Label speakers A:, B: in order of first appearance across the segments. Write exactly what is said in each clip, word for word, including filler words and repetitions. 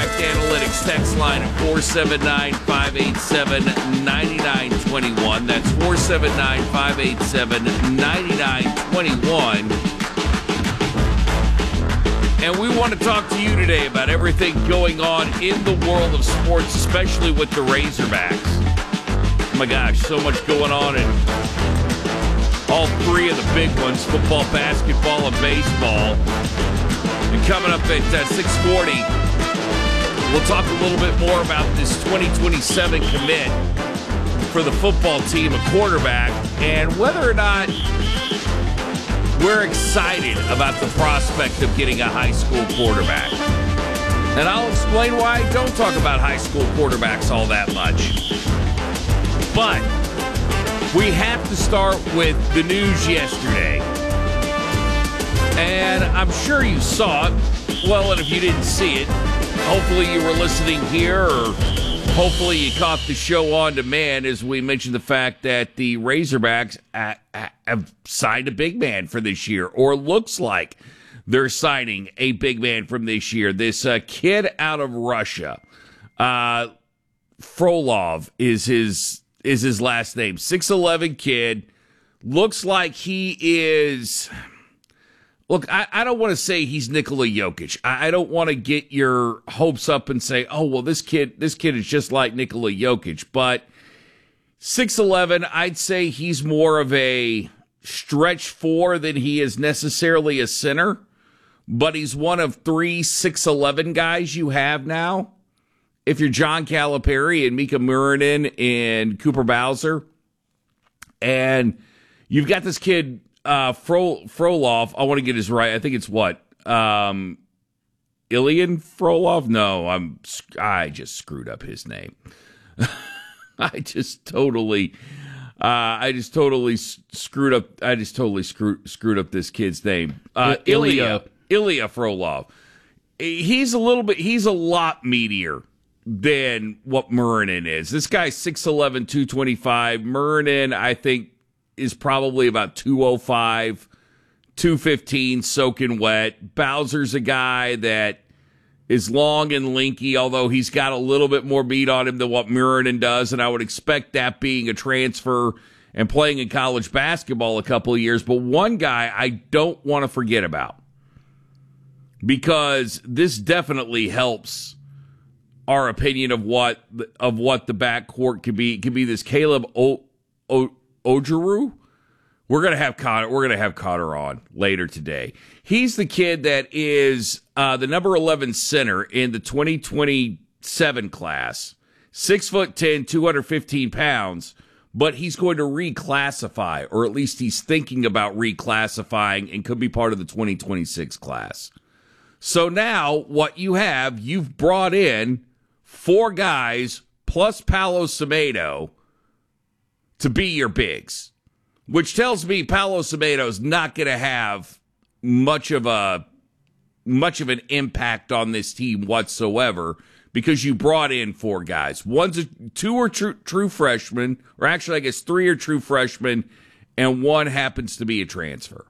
A: Impact Analytics text line at four seven nine, five eight seven, nine nine two one. That's four seven nine, five eight seven, nine nine two one. And we want to talk to you today about everything going on in the world of sports, especially with the Razorbacks. Oh my gosh, so much going on in all three of the big ones, football, basketball, and baseball. And coming up at uh, six forty, we'll talk a little bit more about this twenty twenty-seven commit for the football team, a quarterback, and whether or not we're excited about the prospect of getting a high school quarterback. And I'll explain why I don't talk about high school quarterbacks all that much. But we have to start with the news yesterday. And I'm sure you saw it. Well, and if you didn't see it, hopefully you were listening here, or hopefully you caught the show on demand as we mentioned the fact that the Razorbacks have signed a big man for this year, or looks like they're signing a big man from this year. This uh, kid out of Russia, uh, Frolov is his is his last name. six eleven kid. Looks like he is... Look, I, I don't want to say he's Nikola Jokic. I, I don't want to get your hopes up and say, oh, well, this kid this kid is just like Nikola Jokic. But six eleven, I'd say he's more of a stretch four than he is necessarily a center. But he's one of three six eleven guys you have now. If you're John Calipari and Mika Murinen and Cooper Bowser, and you've got this kid, uh, Fro- Frolov, I want to get his right. I think it's what? Um, Ilian Frolov? No, I'm, I just screwed up his name. I just totally, uh, I just totally screwed up. I just totally screwed, screwed up this kid's name. Uh, Ilya, Ilya Frolov. He's a little bit, he's a lot meatier than what Murinen is. This guy's six eleven, two twenty-five. Murinen, I think, is probably about two oh five, two fifteen, soaking wet. Bowser's a guy that is long and lanky, although he's got a little bit more meat on him than what Murinen does, and I would expect that being a transfer and playing in college basketball a couple of years. But one guy I don't want to forget about, because this definitely helps our opinion of what of what the backcourt could be. It could be this Caleb o- o- Ojeru. We're gonna have Connor. We're gonna have Connor on later today. He's the kid that is uh, the number eleven center in the twenty twenty-seven class. Six foot ten, two hundred fifteen pounds. But he's going to reclassify, or at least he's thinking about reclassifying, and could be part of the twenty twenty-six class. So now what you have, you've brought in four guys plus Paolo Semedo to be your bigs, which tells me Paolo Semedo's not going to have much of a much of an impact on this team whatsoever, because you brought in four guys. One's a, two are true, true freshmen, or actually I guess three are true freshmen, and one happens to be a transfer.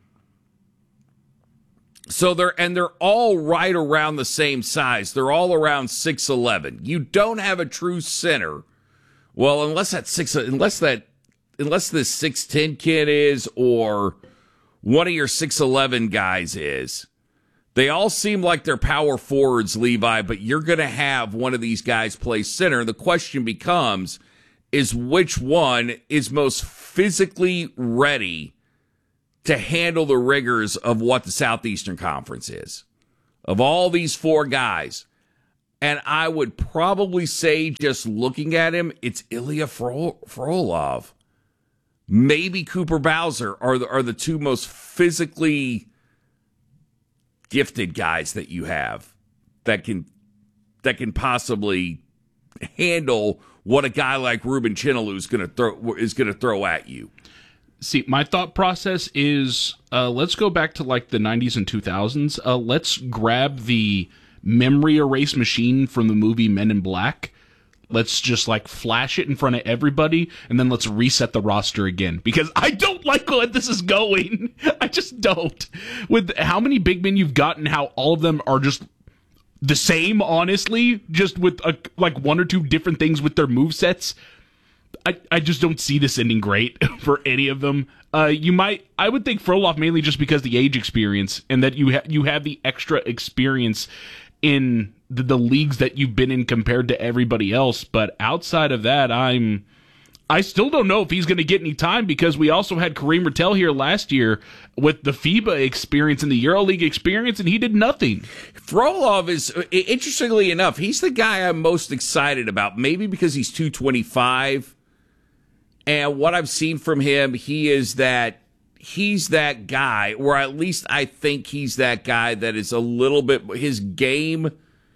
A: So they're and they're all right around the same size. They're all around six eleven. You don't have a true center. Well, unless that six unless that unless this six ten kid is, or one of your six eleven guys is. They all seem like they're power forwards, Levi, but you're going to have one of these guys play center. The question becomes, is which one is most physically ready to handle the rigors of what the Southeastern Conference is? Of all these four guys, and I would probably say, just looking at him, it's Ilya Fro- Frolov. Maybe Cooper Bowser are the, are the two most physically gifted guys that you have that can that can possibly handle what a guy like Ruben Chinaloo is going to throw is going to throw at you.
B: See, my thought process is, uh, let's go back to like the nineties and two thousands. Uh, let's grab the memory erase machine from the movie Men in Black. Let's just like flash it in front of everybody, and then let's reset the roster again. Because I don't like where this is going. I just don't. With how many big men you've gotten, how all of them are just the same, honestly, just with a, like one or two different things with their movesets. I, I just don't see this ending great for any of them. Uh, you might, I would think Frolov mainly just because the age experience and that you ha- you have the extra experience in the, the leagues that you've been in compared to everybody else. But outside of that, I'm, I still don't know if he's going to get any time because we also had Kareem Rattel here last year with the FIBA experience and the EuroLeague experience, and he did nothing.
A: Frolov is, interestingly enough, he's the guy I'm most excited about, maybe because he's two twenty-five. And what I've seen from him, he is that he's that guy, or at least I think he's that guy that is a little bit, his game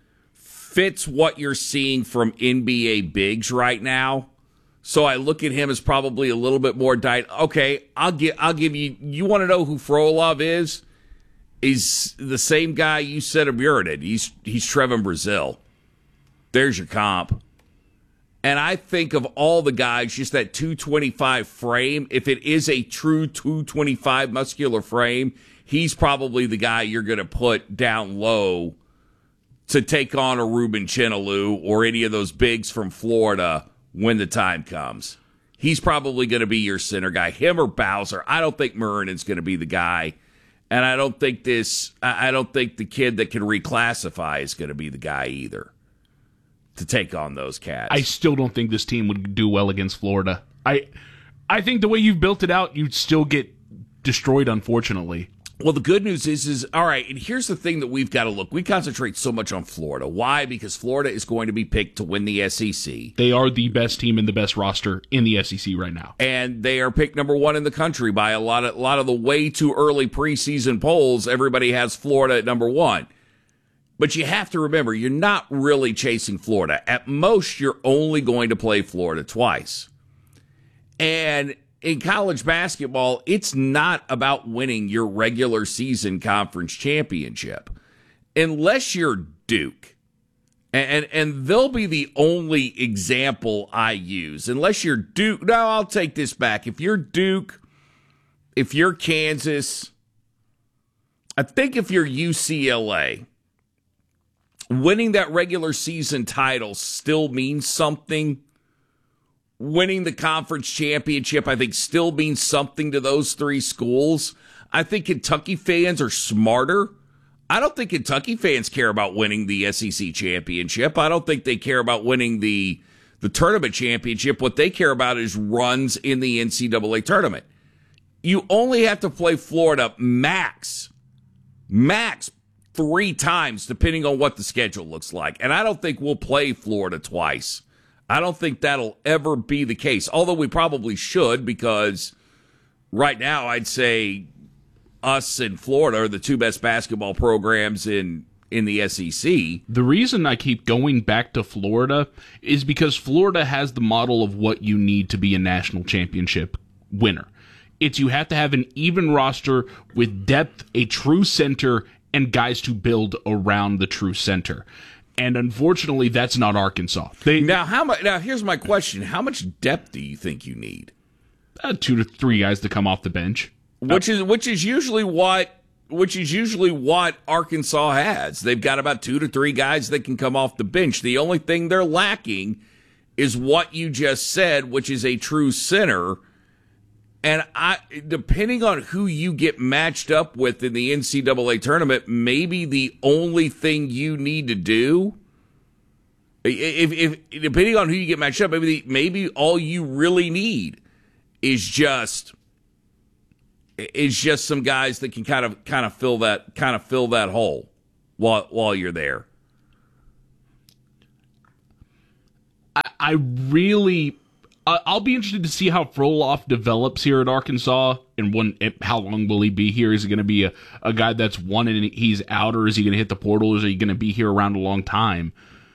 A: fits what you're seeing from N B A bigs right now. So I look at him as probably a little bit more diet. Okay, I'll give I'll give you. You want to know who Frolov is? He's the same guy you said of Muradin. He's he's Trevin Brazil. There's your comp. And I think of all the guys, just that two twenty-five frame, if it is a true two twenty-five muscular frame, he's probably the guy you're going to put down low to take on a Ruben Chinaloo or any of those bigs from Florida when the time comes. He's probably going to be your center guy. Him or Bowser. I don't think Muradin's going to be the guy. And I don't think this, I don't think the kid that can reclassify is going to be the guy either to take on those cats.
B: I still don't think this team would do well against Florida. I I think the way you've built it out, you'd still get destroyed, unfortunately.
A: Well, the good news is, is all right, and here's the thing that we've got to look. We concentrate so much on Florida. Why? Because Florida is going to be picked to win the S E C.
B: They are the best team and the best roster in the S E C right now.
A: And they are picked number one in the country by a lot of, a lot of the way too early preseason polls. Everybody has Florida at number one. But you have to remember, you're not really chasing Florida. At most, you're only going to play Florida twice. And in college basketball, it's not about winning your regular season conference championship. Unless you're Duke. And, and, and they'll be the only example I use. Unless you're Duke. No, I'll take this back. If you're Duke, if you're Kansas, I think if you're U C L A, winning that regular season title still means something. Winning the conference championship, I think, still means something to those three schools. I think Kentucky fans are smarter. I don't think Kentucky fans care about winning the S E C championship. I don't think they care about winning the, the tournament championship. What they care about is runs in the N C double A tournament. You only have to play Florida max, max three times, depending on what the schedule looks like. And I don't think we'll play Florida twice. I don't think that'll ever be the case, although we probably should, because right now I'd say us and Florida are the two best basketball programs in, in the S E C.
B: The reason I keep going back to Florida is because Florida has the model of what you need to be a national championship winner. It's you have to have an even roster with depth, a true center, and guys to build around the true center. And unfortunately, that's not Arkansas. They,
A: now, how much? Now, here's my question: how much depth do you think you need?
B: Uh, two to three guys to come off the bench,
A: which
B: uh,
A: is which is usually what which is usually what Arkansas has. They've got about two to three guys that can come off the bench. The only thing they're lacking is what you just said, which is a true center. And I, depending on who you get matched up with in the N C double A tournament, maybe the only thing you need to do, if, if depending on who you get matched up, maybe the, maybe all you really need is just is just some guys that can kind of kind of fill that kind of fill that hole while while you're there.
B: I, I really. I'll be interested to see how Frolov develops here at Arkansas, and when, how long will he be here? Is he going to be a, a guy that's one and he's out, or is he going to hit the portal, or is he going to be here around a long time?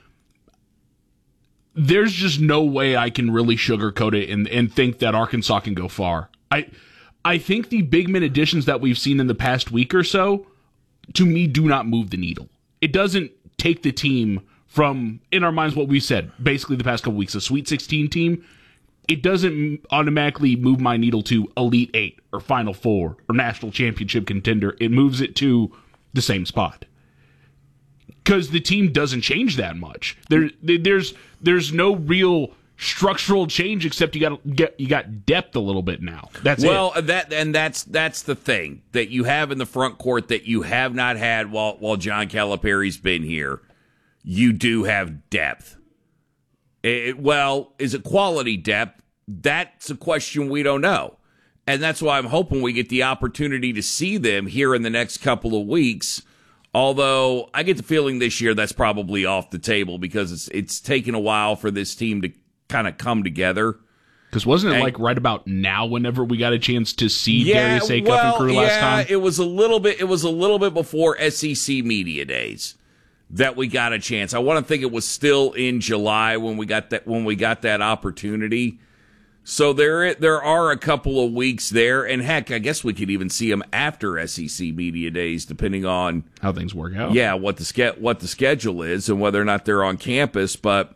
B: There's just no way I can really sugarcoat it and, and think that Arkansas can go far. I I think the big man additions that we've seen in the past week or so, to me, do not move the needle. It doesn't take the team from, in our minds, what we said, basically the past couple weeks, a Sweet sixteen team. It doesn't automatically move my needle to Elite Eight or Final Four or National Championship contender. It moves it to the same spot. because the team doesn't change that much. There, there's there's no real structural change except you got get you got depth a little bit now. That's
A: well,
B: it.
A: that and that's that's the thing that you have in the front court that you have not had while while John Calipari's been here. You do have depth. It, well, is it quality depth? That's a question we don't know. And that's why I'm hoping we get the opportunity to see them here in the next couple of weeks. Although I get the feeling this year that's probably off the table because it's it's taken a while for this team to kind of come together.
B: Because wasn't it
A: and,
B: like right about now whenever we got a chance to see
A: yeah,
B: Darius Acuff
A: well,
B: and crew last
A: yeah,
B: time?
A: it was a little bit it was a little bit before S E C Media Days that we got a chance. I want to think it was still in July when we got that when we got that opportunity. So there, there are a couple of weeks there, and heck, I guess we could even see them after S E C Media Days, depending on
B: how things work out.
A: Yeah, what the ske- what the schedule is and whether or not they're on campus. But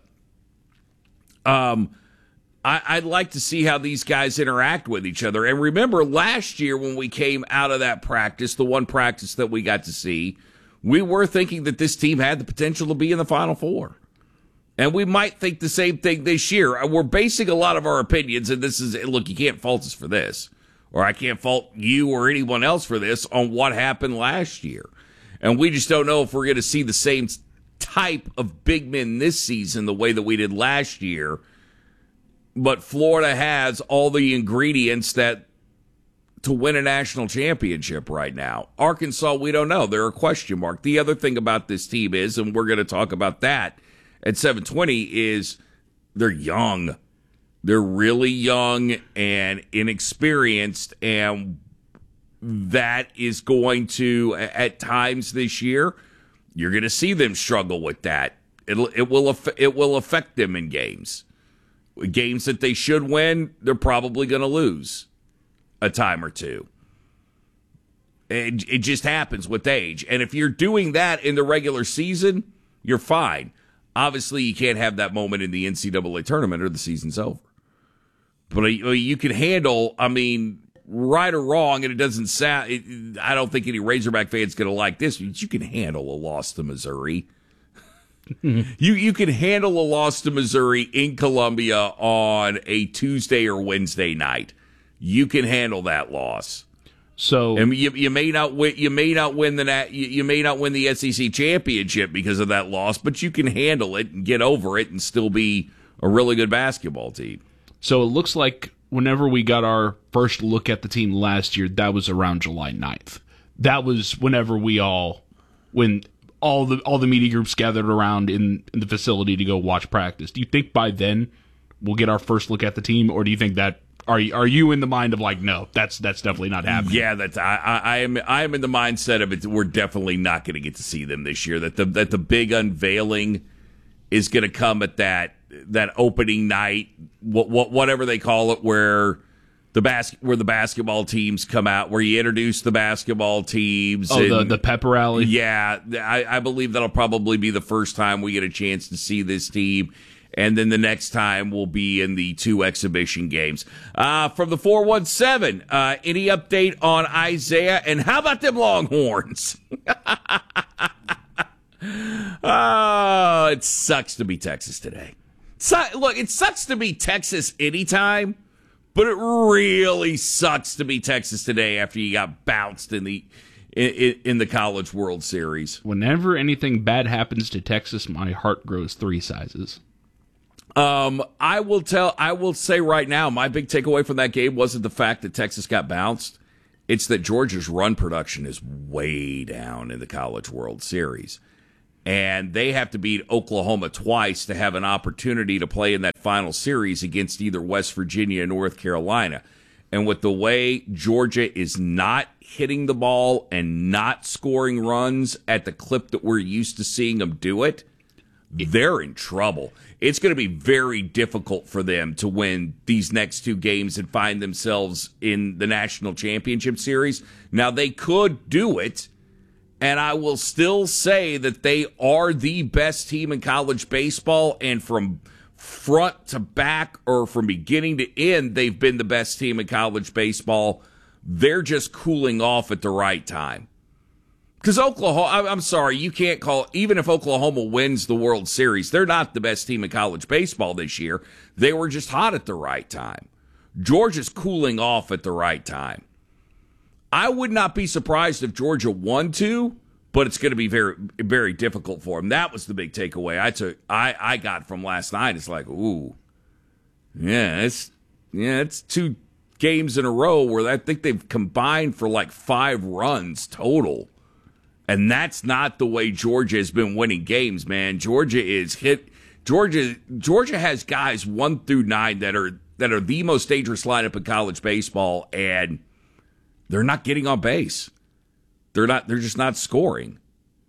A: um, I, I'd like to see how these guys interact with each other. And remember, last year when we came out of that practice, the one practice that we got to see, we were thinking that this team had the potential to be in the Final Four. And we might think the same thing this year. We're basing a lot of our opinions, and this is, look, you can't fault us for this, or I can't fault you or anyone else for this, on what happened last year. And we just don't know if we're going to see the same type of big men this season the way that we did last year. But Florida has all the ingredients that to win a national championship right now. Arkansas, we don't know. They're a question mark. The other thing about this team is, and we're going to talk about that at seven twenty, is they're young. They're really young and inexperienced, and that is going to, at times this year, you're going to see them struggle with that. It'll, it will it will affect them in games. Games that they should win, they're probably going to lose a time or two. It, it just happens with age. And if you're doing that in the regular season, you're fine. Obviously, you can't have that moment in the N C double A tournament or the season's over. But you can handle, I mean, right or wrong, and it doesn't sound, it, I don't think any Razorback fan's going to like this, but you can handle a loss to Missouri. you you can handle a loss to Missouri in Columbia on a Tuesday or Wednesday night. You can handle that loss.
B: So,
A: and you, you may not win. You may not win the you, you may not win the S E C championship because of that loss, but you can handle it and get over it and still be a really good basketball team.
B: So it looks like whenever we got our first look at the team last year, that was around July ninth. That was whenever we all, when all the all the media groups gathered around in, in the facility to go watch practice. Do you think by then we'll get our first look at the team, or do you think that are you, are you in the mind of like, no, that's that's definitely not happening?
A: Yeah, that's I, I, I am I am in the mindset of it. We're definitely not going to get to see them this year. That the that the big unveiling is going to come at that that opening night, what, what whatever they call it, where the bas- where the basketball teams come out, where you introduce the basketball teams.
B: Oh,
A: and,
B: the the pep rally.
A: Yeah, I, I believe that'll probably be the first time we get a chance to see this team. And then the next time will be in the two exhibition games. Uh, from the four one seven, uh, any update on Isaiah? And how about them Longhorns? Oh, it sucks to be Texas today. So, look, it sucks to be Texas anytime, but it really sucks to be Texas today after you got bounced in the in, in the College World Series.
B: Whenever anything bad happens to Texas, my heart grows three sizes.
A: Um, I will tell. I will say right now, my big takeaway from that game wasn't the fact that Texas got bounced. It's that Georgia's run production is way down in the College World Series, and they have to beat Oklahoma twice to have an opportunity to play in that final series against either West Virginia or North Carolina. And with the way Georgia is not hitting the ball and not scoring runs at the clip that we're used to seeing them do it, they're in trouble. It's going to be very difficult for them to win these next two games and find themselves in the national championship series. Now, they could do it, and I will still say that they are the best team in college baseball, and from front to back or from beginning to end, they've been the best team in college baseball. They're just cooling off at the right time. Because Oklahoma, I'm sorry, you can't call, even if Oklahoma wins the World Series, they're not the best team in college baseball this year. They were just hot at the right time. Georgia's cooling off at the right time. I would not be surprised if Georgia won two, but it's going to be very, very difficult for them. That was the big takeaway I took. I, I got from last night. It's like, ooh, yeah, it's yeah, it's two games in a row where I think they've combined for like five runs total, and that's not the way Georgia has been winning games, man. Georgia is hit. Georgia Georgia has guys one through nine that are that are the most dangerous lineup in college baseball, and they're not getting on base. They're not. They're just not scoring.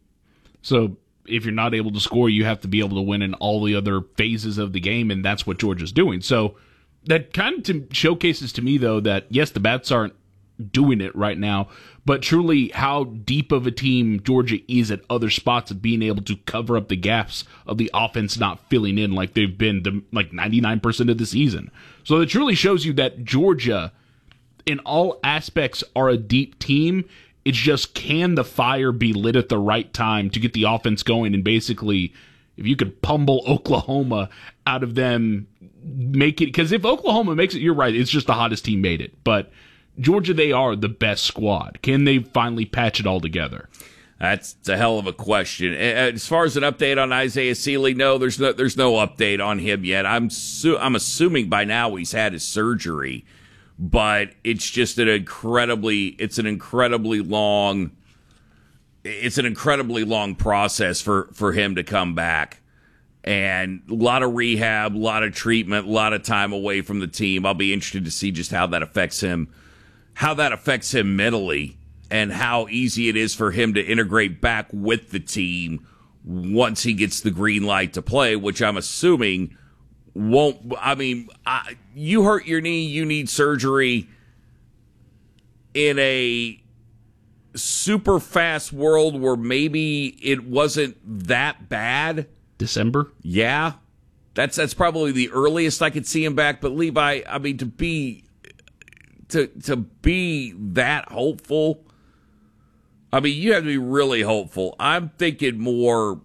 B: So if you're not able to score, you have to be able to win in all the other phases of the game, and that's what Georgia's doing. So that kind of to showcases to me, though, that yes, the bats aren't doing it right now, but truly how deep of a team Georgia is at other spots of being able to cover up the gaps of the offense not filling in like they've been to like ninety-nine percent of the season. So it truly shows you that Georgia, in all aspects, are a deep team. It's just, can the fire be lit at the right time to get the offense going? And basically, if you could pummel Oklahoma out of them, make it, because if Oklahoma makes it, you're right, it's just the hottest team made it. But Georgia, they are the best squad. Can they finally patch it all together?
A: That's a hell of a question. As far as an update on Isaiah Sealy, no, there's no, there's no update on him yet. I'm su- I'm assuming by now he's had his surgery. But it's just an incredibly, it's an incredibly long, it's an incredibly long process for, for him to come back. And a lot of rehab, a lot of treatment, a lot of time away from the team. I'll be interested to see just how that affects him, how that affects him mentally, and how easy it is for him to integrate back with the team once he gets the green light to play, which I'm assuming won't. I mean, I, you hurt your knee, you need surgery in a super fast world where maybe it wasn't that bad.
B: December?
A: Yeah. That's that's probably the earliest I could see him back. But Levi, I mean, to be to to be that hopeful, I mean, you have to be really hopeful. I'm thinking more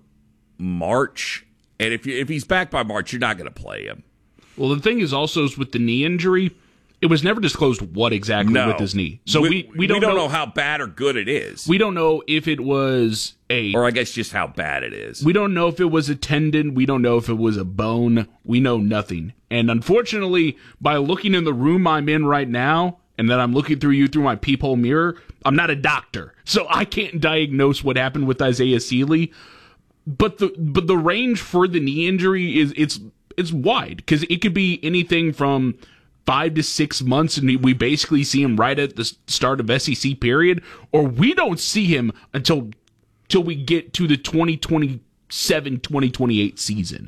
A: March. And if you, if he's back by March, you're not going to play him.
B: Well, the thing is also is with the knee injury, it was never disclosed what exactly
A: no.
B: with his knee. So
A: we,
B: we, we don't,
A: we don't
B: know,
A: know how bad or good it is.
B: We don't know if it was a...
A: Or I guess just how bad it is.
B: We don't know if it was a tendon. We don't know if it was a bone. We know nothing. And unfortunately, by looking in the room I'm in right now, and that I'm looking through you through my peephole mirror, I'm not a doctor. So I can't diagnose what happened with Isaiah Sealy. But the but the range for the knee injury is it's it's wide, because it could be anything from five to six months, and we basically see him right at the start of S E C period, or we don't see him until till we get to the twenty twenty-seven twenty twenty-eight season.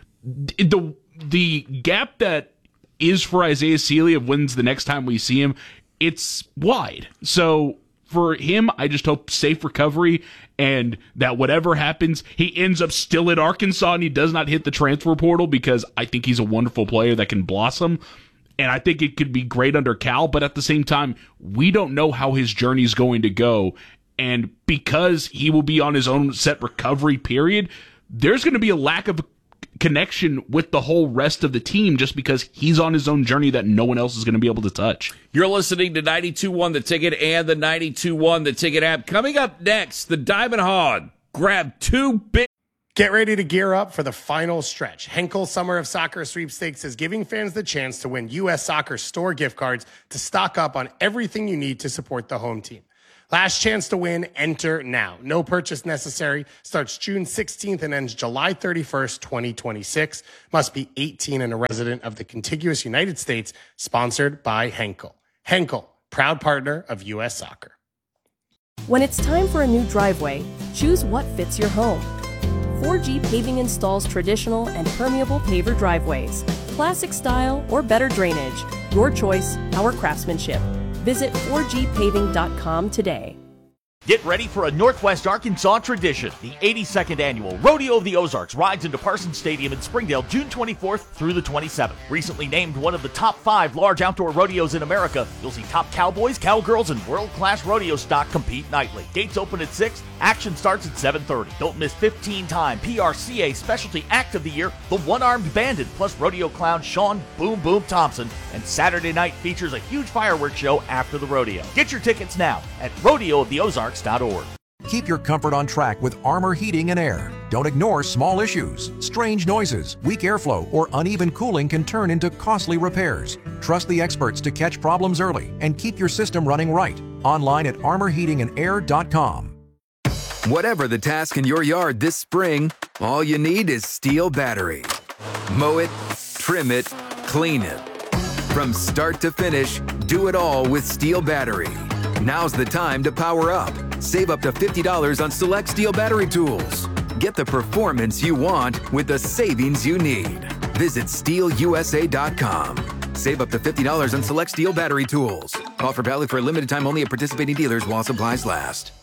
B: The the gap that is for Isaiah Sealy of when's the next time we see him, it's wide. So for him, I just hope safe recovery, and that whatever happens, he ends up still at Arkansas and he does not hit the transfer portal, because I think he's a wonderful player that can blossom. And I think it could be great under Cal, but at the same time, we don't know how his journey is going to go. And because he will be on his own set recovery period, there's going to be a lack of connection with the whole rest of the team, just because he's on his own journey that no one else is going to be able to touch.
A: You're listening to ninety-two point one The Ticket and the ninety-two point one The Ticket app. Coming up next, the Diamond Hog. Grab two big...
C: Get ready to gear up for the final stretch. Henkel Summer of Soccer Sweepstakes is giving fans the chance to win U S Soccer store gift cards to stock up on everything you need to support the home team. Last chance to win, enter now. No purchase necessary. Starts June sixteenth and ends July thirty-first, twenty twenty-six. Must be eighteen and a resident of the contiguous United States. Sponsored by Henkel. Henkel, proud partner of U S Soccer.
D: When it's time for a new driveway, choose what fits your home. four G Paving installs traditional and permeable paver driveways, classic style or better drainage. Your choice, our craftsmanship. Visit four G paving dot com today.
E: Get ready for a Northwest Arkansas tradition. The eighty-second annual Rodeo of the Ozarks rides into Parsons Stadium in Springdale June twenty-fourth through the twenty-seventh. Recently named one of the top five large outdoor rodeos in America, you'll see top cowboys, cowgirls, and world-class rodeo stock compete nightly. Gates open at six. Action starts at seven thirty. Don't miss fifteen-time P R C A Specialty Act of the Year, the One-Armed Bandit, plus rodeo clown Sean Boom Boom Thompson. And Saturday night features a huge fireworks show after the rodeo. Get your tickets now at rodeo of the ozarks dot org.
F: Keep your comfort on track with Armor Heating and Air. Don't ignore small issues. Strange noises, weak airflow, or uneven cooling can turn into costly repairs. Trust the experts to catch problems early and keep your system running right. Online at armor heating and air dot com.
G: Whatever the task in your yard this spring, all you need is Steel battery. Mow it, trim it, clean it. From start to finish, do it all with Steel battery. Now's the time to power up. Save up to fifty dollars on select Steel battery tools. Get the performance you want with the savings you need. Visit steel u s a dot com. Save up to fifty dollars on select Steel battery tools. Offer valid for a limited time only at participating dealers while supplies last.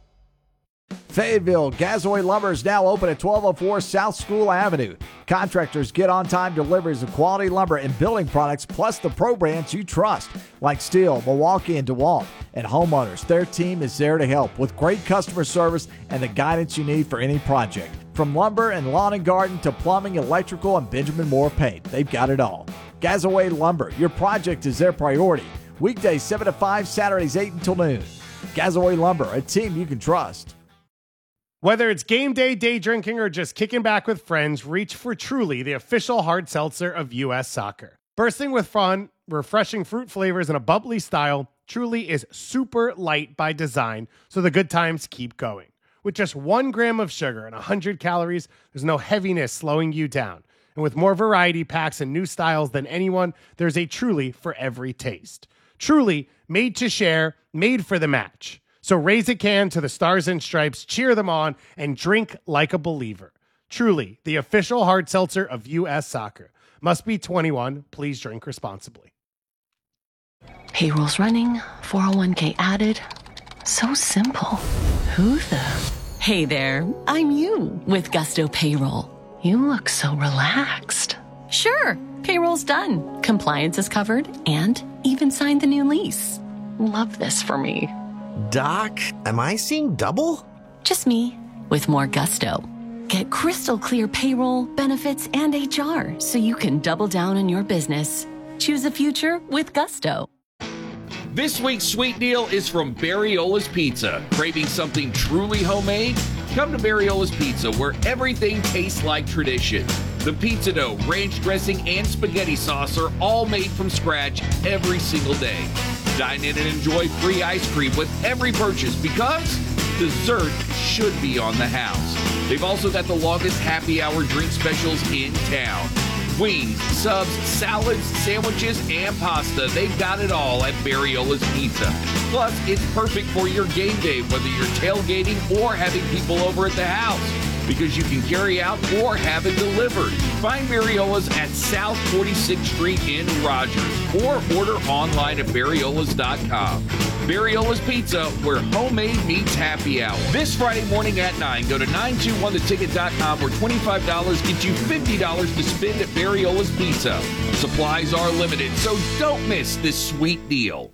H: Fayetteville, Gazaway Lumber is now open at twelve oh four South School Avenue. Contractors get on-time deliveries of quality lumber and building products, plus the pro brands you trust, like Steel, Milwaukee, and DeWalt. And homeowners, their team is there to help with great customer service and the guidance you need for any project. From lumber and lawn and garden to plumbing, electrical, and Benjamin Moore paint, they've got it all. Gazaway Lumber, your project is their priority. Weekdays seven to five, Saturdays eight until noon. Gazaway Lumber, a team you can trust.
C: Whether it's game day, day drinking, or just kicking back with friends, reach for Truly, the official hard seltzer of U S Soccer. Bursting with fun, refreshing fruit flavors, and a bubbly style, Truly is super light by design, so the good times keep going. With just one gram of sugar and one hundred calories, there's no heaviness slowing you down. And with more variety packs and new styles than anyone, there's a Truly for every taste. Truly, made to share, made for the match. So raise a can to the Stars and Stripes, cheer them on, and drink like a believer. Truly, the official hard seltzer of U S Soccer. Must be twenty-one. Please drink responsibly.
I: Payroll's running, four oh one k added. So simple. Who the? Hey there, I'm you with Gusto Payroll. You look so relaxed. Sure, payroll's done. Compliance is covered and even signed the new lease. Love this for me.
J: Doc, am I seeing double?
I: Just me, with more gusto. Get crystal clear payroll, benefits, and H R so you can double down on your business. Choose a future with gusto.
A: This week's sweet deal is from Barriola's Pizza. Craving something truly homemade? Come to Barriola's Pizza, where everything tastes like tradition. The pizza dough, ranch dressing, and spaghetti sauce are all made from scratch every single day. Dine in and enjoy free ice cream with every purchase because dessert should be on the house. They've also got the longest happy hour drink specials in town. Wings, subs, salads, sandwiches, and pasta. They've got it all at Barriola's Pizza. Plus, it's perfect for your game day, whether you're tailgating or having people over at the house, because you can carry out or have it delivered. Find Barriola's at South forty-sixth Street in Rogers or order online at barriolas dot com. Barriola's Pizza, where homemade meets happy hour. This Friday morning at nine, go to nine two one the ticket dot com where twenty-five dollars gets you fifty dollars to spend at Barriola's Pizza. Supplies are limited, so don't miss this sweet deal.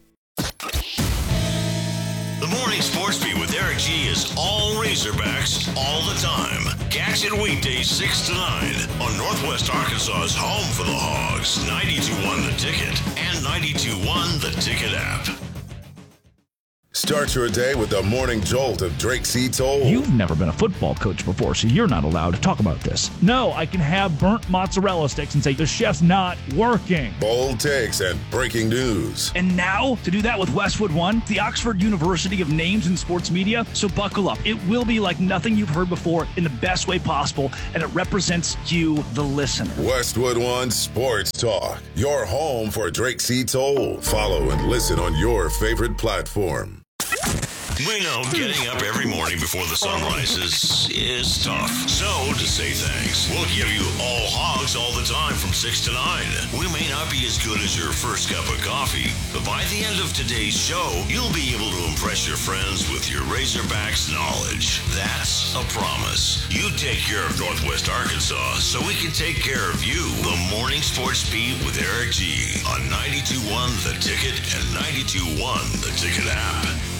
K: The Morning Sports Beat with Eric G is all Razorbacks all the time. Catch it weekdays six to nine on Northwest Arkansas's home for the Hogs, ninety-two point one The Ticket and ninety-two point one The Ticket app.
L: Start your day with the morning jolt of Drake C. Toll.
M: You've never been a football coach before, so you're not allowed to talk about this. No, I can have burnt mozzarella sticks and say the chef's not working.
L: Bold takes and breaking news.
M: And now, to do that with Westwood One, the Oxford University of names in sports media, so buckle up. It will be like nothing you've heard before in the best way possible, and it represents you, the listener.
L: Westwood One Sports Talk, your home for Drake C. Toll. Follow and listen on your favorite platform.
K: We know getting up every morning before the sun rises is tough. So, to say thanks, we'll give you all hogs all the time from six to nine. We may not be as good as your first cup of coffee, but by the end of today's show, you'll be able to impress your friends with your Razorbacks knowledge. That's a promise. You take care of Northwest Arkansas so we can take care of you. The Morning Sports Beat with Eric G on ninety-two point one The Ticket and ninety-two point one The Ticket app.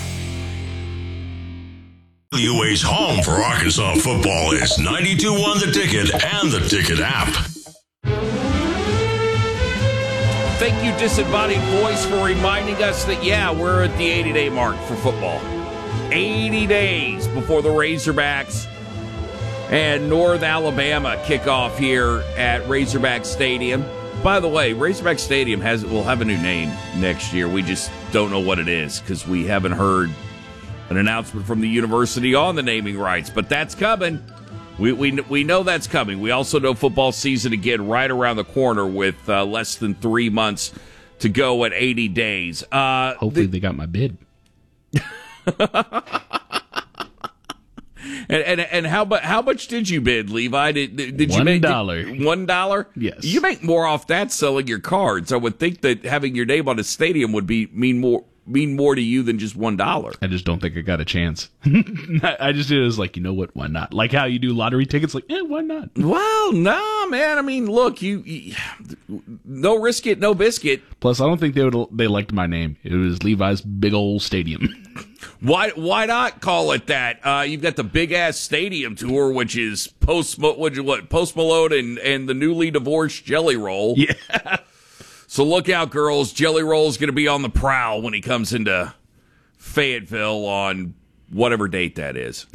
K: W A's home for Arkansas football is ninety-two point one The Ticket and The Ticket app.
A: Thank you, Disembodied Voice, for reminding us that, yeah, we're at the eighty-day mark for football. eighty days before the Razorbacks and North Alabama kick off here at Razorback Stadium. By the way, Razorback Stadium has will have a new name next year. We just don't know what it is because we haven't heard an announcement from the university on the naming rights, but that's coming. We we we know that's coming. We also know football season again right around the corner with uh, less than three months to go at eighty days. Uh,
B: Hopefully, the, they got my bid.
A: and, and and how much how much did you bid, Levi? Did, did you
B: one
A: make
B: dollar?
A: One dollar?
B: Yes.
A: You make more off that selling your cards. I would think that having your name on a stadium would be mean more. mean more to you than just one dollar.
B: I just don't think I got a chance. I just did it as like, you know what, why not? Like how you do lottery tickets, like, eh, why not?
A: Well, no, man. I mean, look, you, you no risk it, no biscuit.
B: Plus, I don't think they would they liked my name. It was Levi's Big Ol' Stadium.
A: Why why not call it that? Uh, you've got the big ass stadium tour, which is post what what Post Malone and, and the newly divorced Jelly Roll.
B: Yeah.
A: So look out, girls. Jelly Roll's going to be on the prowl when he comes into Fayetteville on whatever date that is.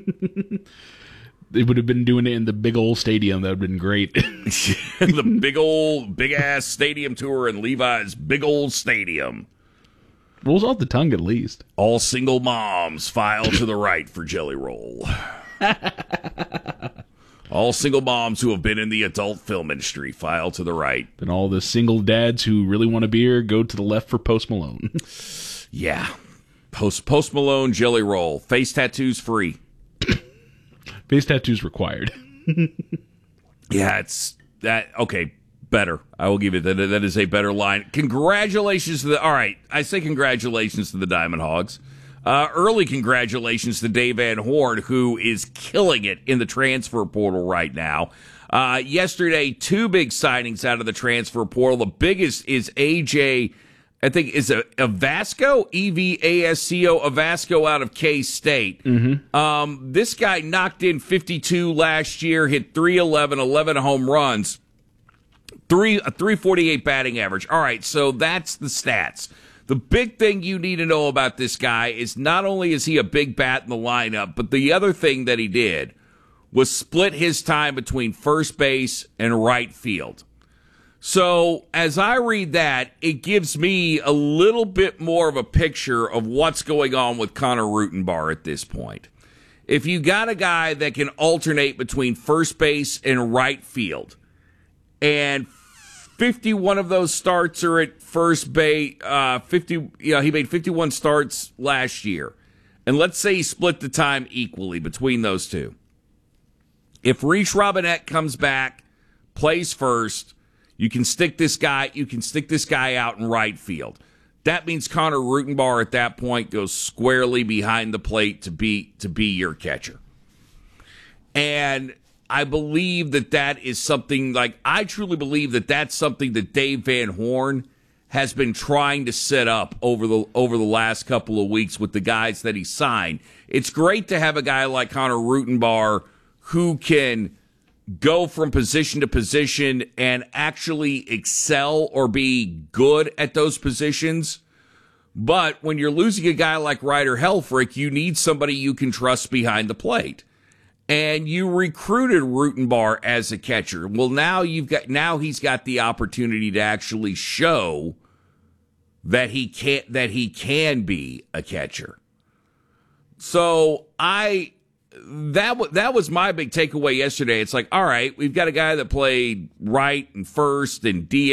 B: They would have been doing it in the big old stadium. That would have been great.
A: The big old, big-ass stadium tour in Levi's big old stadium.
B: Rolls off the tongue at least.
A: All single moms file to the right for Jelly Roll. All single moms who have been in the adult film industry file to the right.
B: And all the single dads who really want a beer go to the left for Post Malone.
A: Yeah. Post Post Malone, Jelly Roll. Face tattoos free.
B: Face tattoos required.
A: Yeah, it's that. Okay, better. I will give you that. That is a better line. Congratulations to the. All right, I say congratulations to the Diamond Hogs. Uh, early congratulations to Dave Van Horn, who is killing it in the transfer portal right now. Uh, yesterday, two big signings out of the transfer portal. The biggest is A J, I think, is a, a Vasco, E V A S C O, a Vasco out of K-State.
B: Mm-hmm.
A: Um, this guy knocked in fifty-two last year, hit three eleven, eleven home runs, three a three forty-eight batting average. All right, so that's the stats. The big thing you need to know about this guy is not only is he a big bat in the lineup, but the other thing that he did was split his time between first base and right field. So as I read that, it gives me a little bit more of a picture of what's going on with Connor Rutenbar at this point. If you got a guy that can alternate between first base and right field, and fifty-one of those starts are at first base. Uh, fifty, you know, he made fifty-one starts last year, and let's say he split the time equally between those two. If Reese Robinette comes back, plays first, you can stick this guy. You can stick this guy out in right field. That means Connor Rutenbar at that point goes squarely behind the plate to be to be your catcher, and I believe that that is something like, I truly believe that that's something that Dave Van Horn has been trying to set up over the over the last couple of weeks with the guys that he signed. It's great to have a guy like Connor Rutenbar who can go from position to position and actually excel or be good at those positions. But when you're losing a guy like Ryder Helfrich, you need somebody you can trust behind the plate. And you recruited Rutenbar as a catcher. Well, now you've got now he's got the opportunity to actually show that he can that he can be a catcher. So I that that was my big takeaway yesterday. It's like, all right, we've got a guy that played right and first and D